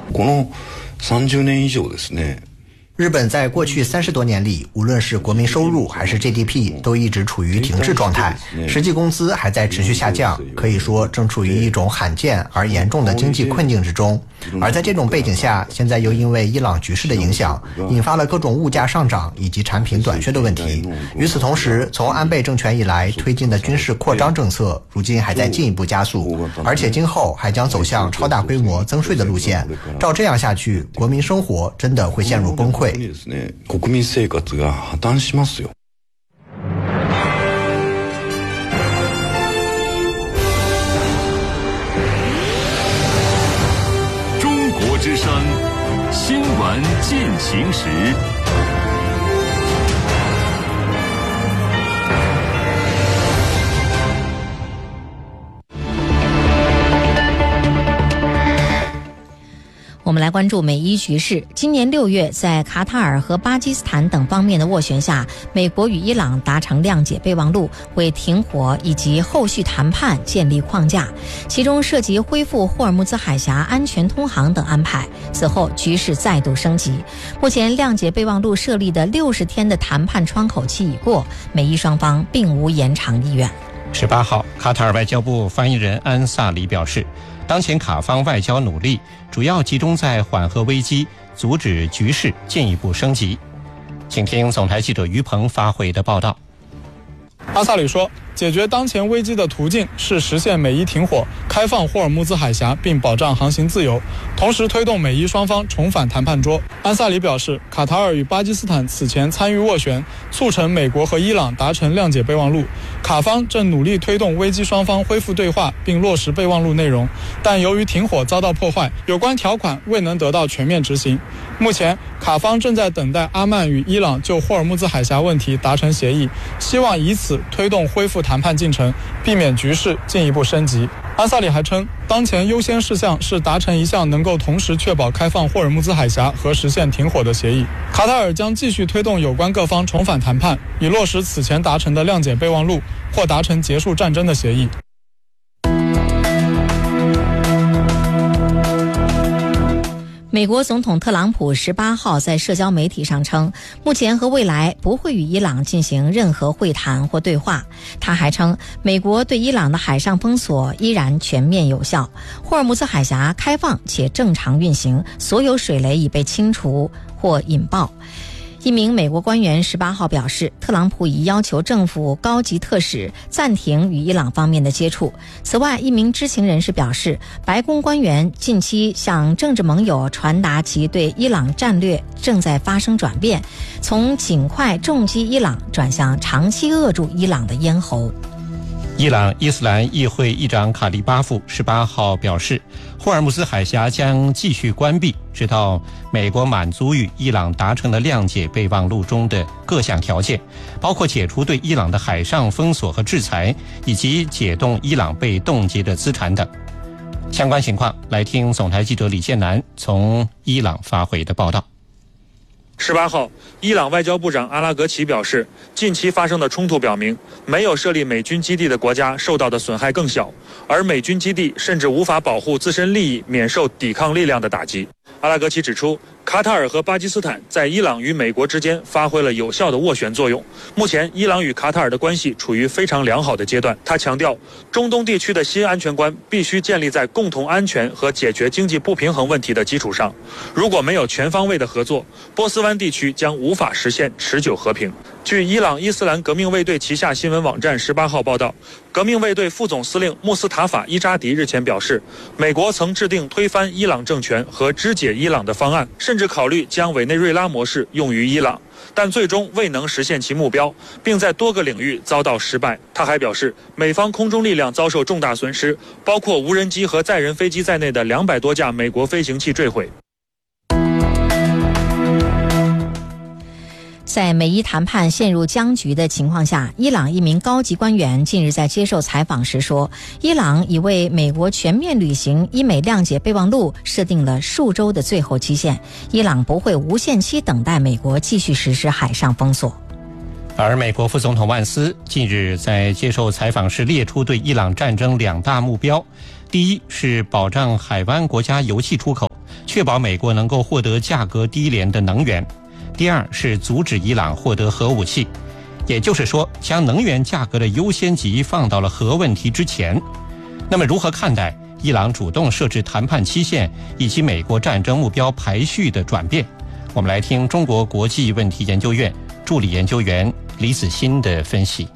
この30年以上ですね。 日本在过去30多年里，无论是国民收入还是 GDP 都一直处于停滞状态，实际工资还在持续下降，可以说正处于一种罕见而严重的经济困境之中。而在这种背景下，现在又因为伊朗局势的影响，引发了各种物价上涨以及产品短缺的问题。与此同时，从安倍政权以来推进的军事扩张政策，如今还在进一步加速，而且今后还将走向超大规模增税的路线。照这样下去，国民生活真的会陷入崩溃。 国民生活が破綻しますよ。 中国之声新闻进行时。 我们来关注美伊局势。今年6月，在卡塔尔和巴基斯坦等方面的斡旋下，美国与伊朗达成谅解备忘录，为停火以及后续谈判建立框架，其中涉及恢复霍尔木兹海峡安全通航等安排。此后，局势再度升级。目前，谅解备忘录设立的60天的谈判窗口期已过，美伊双方并无延长意愿。 18号，卡塔尔外交部发言人安萨里表示，当前卡方外交努力主要集中在缓和危机，阻止局势进一步升级。请听总台记者于鹏发回的报道。 阿萨里说，解决当前危机的途径是实现美伊停火，开放霍尔木兹海峡并保障航行自由，同时推动美伊双方重返谈判桌。安萨里表示，卡塔尔与巴基斯坦此前参与斡旋，促成美国和伊朗达成谅解备忘录，卡方正努力推动危机双方恢复对话并落实备忘录内容，但由于停火遭到破坏，有关条款未能得到全面执行。目前，卡方正在等待阿曼与伊朗就霍尔木兹海峡问题达成协议，希望以此推动恢复谈判进程，避免局势进一步升级。安萨里还称，当前优先事项是达成一项能够同时确保开放霍尔木兹海峡和实现停火的协议。卡塔尔将继续推动有关各方重返谈判，以落实此前达成的谅解备忘录或达成结束战争的协议。 美国总统特朗普18号在社交媒体上称，目前和未来不会与伊朗进行任何会谈或对话。他还称，美国对伊朗的海上封锁依然全面有效，霍尔木兹海峡开放且正常运行，所有水雷已被清除或引爆。一名美国官员18号表示，特朗普已要求政府高级特使暂停与伊朗方面的接触。此外，一名知情人士表示，白宫官员近期向政治盟友传达其对伊朗战略正在发生转变，从尽快重击伊朗转向长期扼住伊朗的咽喉。 伊朗伊斯兰议会议长卡利巴夫18号表示，霍尔木兹海峡将继续关闭，直到美国满足与伊朗达成的谅解备忘录中的各项条件，包括解除对伊朗的海上封锁和制裁，以及解冻伊朗被冻结的资产等。相关情况，来听总台记者李建南从伊朗发回的报道。 18号，伊朗外交部长阿拉格齐表示，近期发生的冲突表明，没有设立美军基地的国家受到的损害更小，而美军基地甚至无法保护自身利益免受抵抗力量的打击。阿拉格齐指出，卡塔尔和巴基斯坦在伊朗与美国之间发挥了有效的斡旋作用。目前，伊朗与卡塔尔的关系处于非常良好的阶段。他强调，中东地区的新安全观必须建立在共同安全和解决经济不平衡问题的基础上。如果没有全方位的合作，波斯湾地区将无法实现持久和平。据伊朗伊斯兰革命卫队旗下新闻网站18号报道，革命卫队副总司令穆斯塔法伊扎迪日前表示，美国曾制定推翻伊朗政权和肢解伊朗的方案，甚至考虑将委内瑞拉模式用于伊朗，但最终未能实现其目标，并在多个领域遭到失败。他还表示，美方空中力量遭受重大损失，包括无人机和载人飞机在内的200多架美国飞行器坠毁。 在美伊谈判陷入僵局的情况下，伊朗一名高级官员近日在接受采访时说，伊朗已为美国全面履行伊美谅解备忘录设定了数周的最后期限，伊朗不会无限期等待美国继续实施海上封锁。 而美国副总统万斯近日在接受采访时列出对伊朗战争2大目标，第一是保障海湾国家油气出口， 确保美国能够获得价格低廉的能源；第二是阻止伊朗获得核武器，也就是说，将能源价格的优先级放到了核问题之前。那么，如何看待伊朗主动设置谈判期限以及美国战争目标排序的转变？我们来听中国国际问题研究院助理研究员李子欣的分析。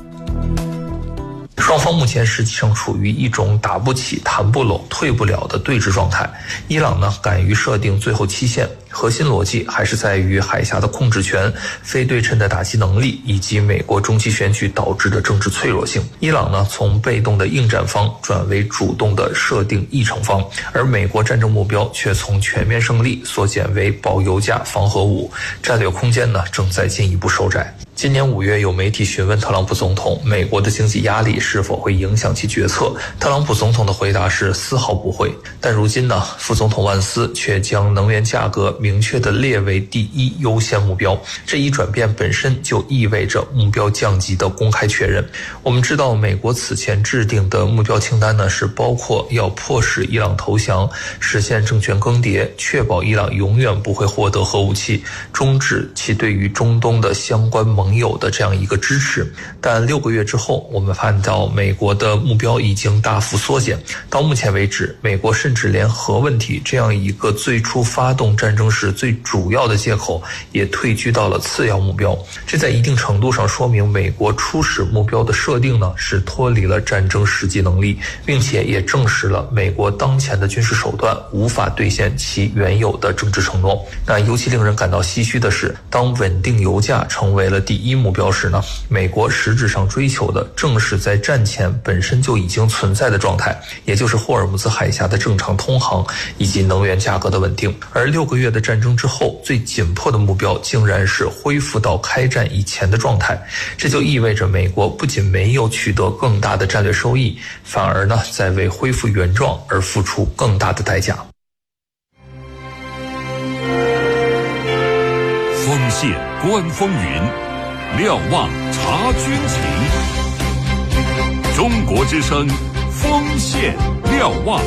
双方目前实际上处于一种打不起、谈不拢、退不了的对峙状态。伊朗呢，敢于设定最后期限，核心逻辑还是在于海峡的控制权、非对称的打击能力以及美国中期选举导致的政治脆弱性。伊朗呢，从被动的应战方转为主动的设定议程方，而美国战争目标却从全面胜利缩减为保油价、防核武，战略空间呢正在进一步收窄。今年5月，有媒体询问特朗普总统，美国的经济压力是否会影响其决策？特朗普总统的回答是丝毫不会。但如今呢，副总统万斯却将能源价格明确地列为第一优先目标。这一转变本身就意味着目标降级的公开确认。我们知道，美国此前制定的目标清单呢，是包括要迫使伊朗投降、实现政权更迭、确保伊朗永远不会获得核武器、终止其对于中东的相关盟友的这样一个支持。但6个月之后，我们看到美国的目标已经大幅缩减。到目前为止，美国甚至连核问题这样一个最初发动战争时最主要的借口也退居到了次要目标。这在一定程度上说明美国初始目标的设定呢，是脱离了战争实际能力，并且也证实了美国当前的军事手段无法兑现其原有的政治承诺。那尤其令人感到唏嘘的是，当稳定油价成为了第一目标时呢，美国实质上追求的正是在战前本身就已经存在的状态，也就是霍尔木兹海峡的正常通航以及能源价格的稳定。而6个月的战争之后，最紧迫的目标竟然是恢复到开战以前的状态。这就意味着美国不仅没有取得更大的战略收益，反而呢，在为恢复原状而付出更大的代价。 锋线观风云，瞭望察军情。中国之声，锋线瞭望。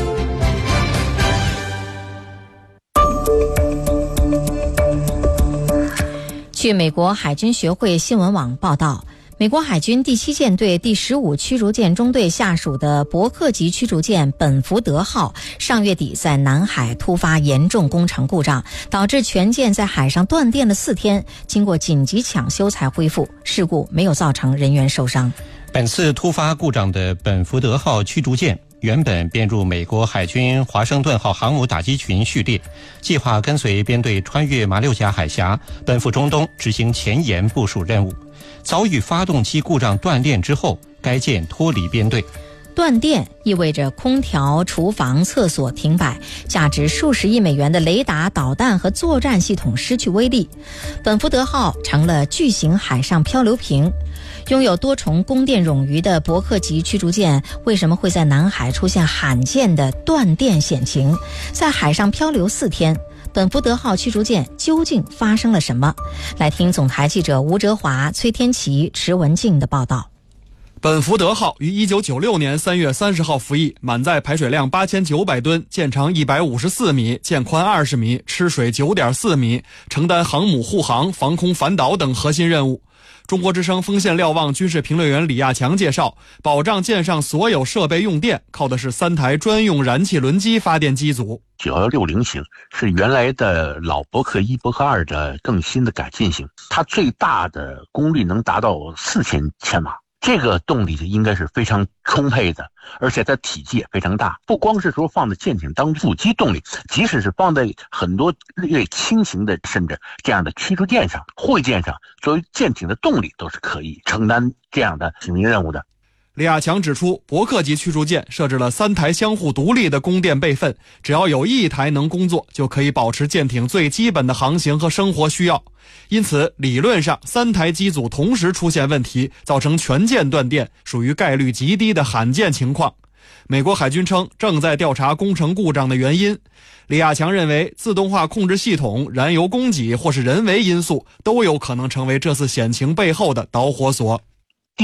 据美国海军学会新闻网报道，美国海军第7舰队第15驱逐舰中队下属的伯克级驱逐舰本福德号上月底在南海突发严重工程故障，导致全舰在海上断电了4天，经过紧急抢修才恢复，事故没有造成人员受伤。 本次突发故障的本福德号驱逐舰原本编入美国海军华盛顿号航母打击群序列，计划跟随编队穿越马六甲海峡，奔赴中东执行前沿部署任务。遭遇发动机故障断电之后，该舰脱离编队。 断电意味着空调、厨房、厕所停摆，价值数十亿美元的雷达、导弹和作战系统失去威力。本福德号成了巨型海上漂流瓶。拥有多重供电冗余的伯克级驱逐舰为什么会在南海出现罕见的断电险情？在海上漂流4天，本福德号驱逐舰究竟发生了什么？来听总台记者吴哲华、崔天琪、池文静的报道。 本福德号于1996年3月30号服役，满载排水量8900吨，舰长154米，舰宽20米，吃水9.4米，承担航母护航、防空反导等核心任务。中国之声锋线瞭望军事评论员李亚强介绍，保障舰上所有设备用电，靠的是3台专用燃气轮机发电机组。 9160型是原来的老伯克1、伯克2的更新的改进型，它最大的功率能达到4000千瓦。这个动力应该是非常充沛的，而且它体积也非常大，不光是说放在舰艇当副机动力，即使是放在很多略轻型的甚至这样的驱逐舰上、护卫舰上，作为舰艇的动力都是可以承担这样的使命任务的。 李亚强指出，伯克级驱逐舰设置了3台相互独立的供电备份，只要有1台能工作，就可以保持舰艇最基本的航行和生活需要。因此，理论上3台机组同时出现问题，造成全舰断电，属于概率极低的罕见情况。美国海军称正在调查工程故障的原因。李亚强认为，自动化控制系统、燃油供给或是人为因素都有可能成为这次险情背后的导火索。 第一，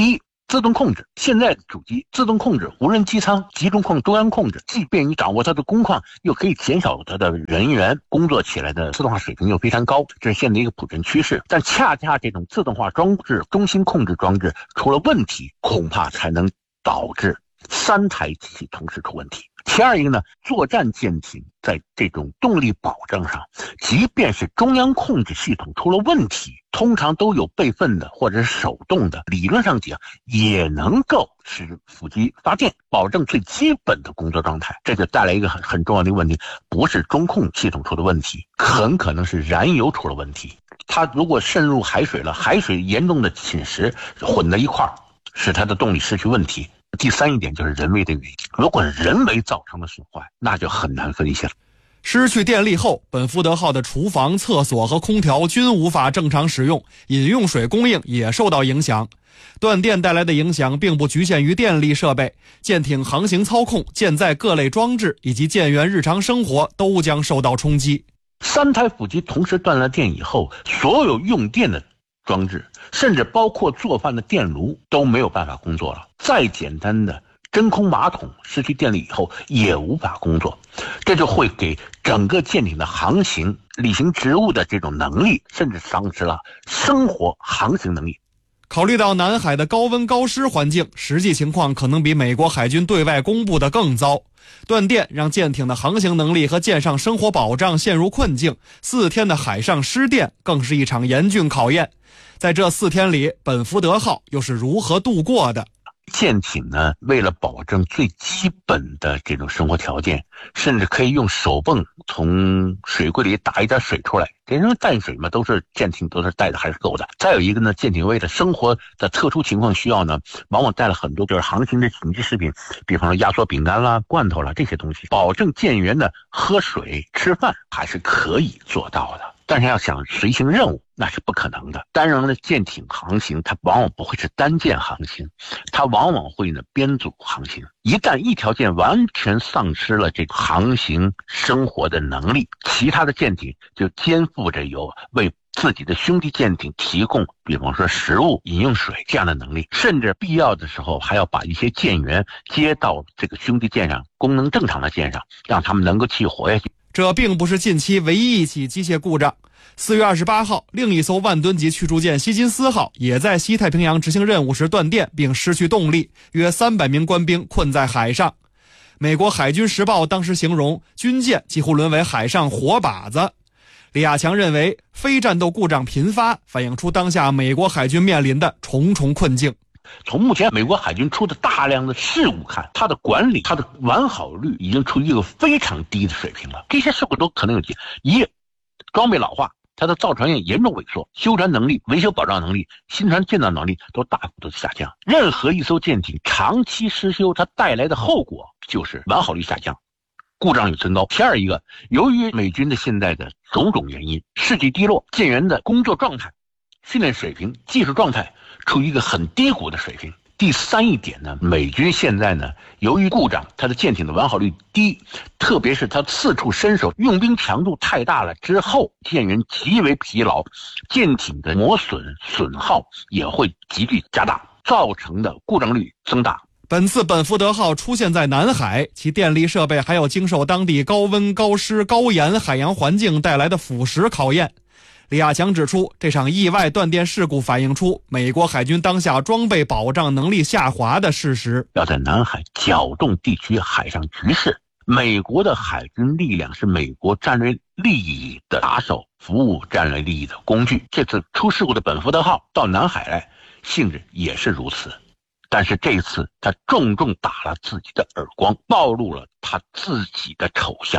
自动控制。现在的主机自动控制、无人机舱、集中控、中央控制，既便于掌握它的工况，又可以减少它的人员工作起来的自动化水平又非常高，这是现在一个普遍趋势。但恰恰这种自动化装置、中心控制装置出了问题，恐怕才能导致3台机器同时出问题。其二一个呢，作战舰艇在这种动力保障上，即便是中央控制系统出了问题，通常都有备份的或者是手动的，理论上讲也能够使辅机发电，保证最基本的工作状态。这就带来一个很重要的问题，不是中控系统出了问题，很可能是燃油出了问题。它如果渗入海水了，海水严重的侵蚀混在一块儿，使它的动力失去问题。第三一点就是人为的原因，如果人为造成的损坏，那就很难分析了。 失去电力后，本福德号的厨房、厕所和空调均无法正常使用，饮用水供应也受到影响。断电带来的影响并不局限于电力设备，舰艇航行操控、舰载各类装置以及舰员日常生活都将受到冲击。 3台辅机同时断了电以后，所有用电的装置，甚至包括做饭的电炉都没有办法工作了。再简单的真空马桶失去电力以后也无法工作，这就会给整个舰艇的航行、履行职务的这种能力，甚至丧失了生活航行能力。 考虑到南海的高温高湿环境，实际情况可能比美国海军对外公布的更糟。断电让舰艇的航行能力和舰上生活保障陷入困境，4天的海上失电更是一场严峻考验。在这4天里，本福德号又是如何度过的？ 舰艇呢，为了保证最基本的这种生活条件，甚至可以用手泵从水柜里打一点水出来，因为淡水嘛，都是舰艇都是带的还是够的。再有一个呢，舰艇为了生活的特殊情况需要呢，往往带了很多就是航行的紧急食品，比方说压缩饼干啦、罐头啦这些东西，保证舰员的喝水吃饭还是可以做到的。但是要想随行任务，那是不可能的。单人的舰艇航行，它往往不会是单舰航行，它往往会呢编组航行。一旦一条舰完全丧失了这个航行生活的能力，其他的舰艇就肩负着有为自己的兄弟舰艇提供，比方说食物、饮用水这样的能力，甚至必要的时候还要把一些舰员接到这个兄弟舰上，功能正常的舰上，让他们能够继续活下去。 这并不是近期唯一一起机械故障。4月28号，另一艘万吨级驱逐舰希金斯号也在西太平洋执行任务时断电并失去动力，约300名官兵困在海上。美国海军时报当时形容军舰几乎沦为海上活靶子。李亚强认为，非战斗故障频发，反映出当下美国海军面临的重重困境。 从目前美国海军出的大量的事故看，它的管理、它的完好率已经处于一个非常低的水平了。这些事故都可能有一，装备老化，它的造船业严重萎缩，修船能力、维修保障能力、新船建造能力都大幅度下降。任何一艘舰艇长期失修，它带来的后果就是完好率下降，故障率增高。第二一个，由于美军的现在的种种原因，士气低落，舰员的工作状态、训练水平、技术状态处于一个很低谷的水平。第三一点呢，美军现在呢，由于故障，它的舰艇的完好率低，特别是它四处伸手，用兵强度太大了之后，舰员极为疲劳，舰艇的磨损损耗也会急剧加大，造成的故障率增大。 本次本福德号出现在南海，其电力设备还要经受当地高温、高湿、高盐海洋环境带来的腐蚀考验。李亚强指出，这场意外断电事故反映出美国海军当下装备保障能力下滑的事实。 要在南海搅动地区海上局势，美国的海军力量是美国战略利益的打手，服务战略利益的工具。这次出事故的本福德号到南海来，性质也是如此。但是这次他重重打了自己的耳光，暴露了他自己的丑相。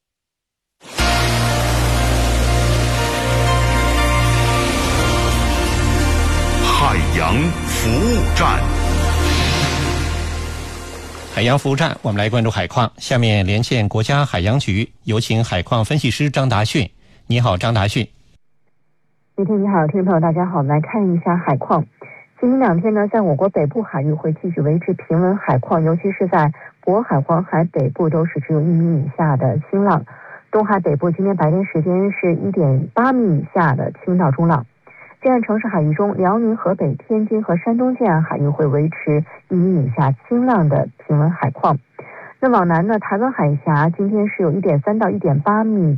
海洋服务站， 海洋服务站，我们来关注海况。下面连线国家海洋局，有请海况分析师张达训。你好，张达训。 你好，听众朋友，大家好，我们来看一下海况。今明2天呢，在我国北部海域会继续维持平稳海况，尤其是在渤海、黄海北部都是只有1米以下的新浪。东海北部今天白天时间是1.8米以下的轻到中浪。 近岸城市海域中，辽宁、河北、天津和山东近岸海域会维持1米以下轻浪的平稳海况。那往南呢，台湾海峡今天是有1.3到1.8米